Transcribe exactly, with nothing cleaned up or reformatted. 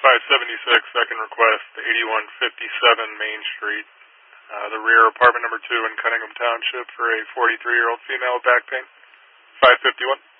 five seventy-six, second request, eighty-one fifty-seven Main Street, uh, the rear apartment number two in Cunningham Township for a forty-three-year-old female with back pain. five fifty-one.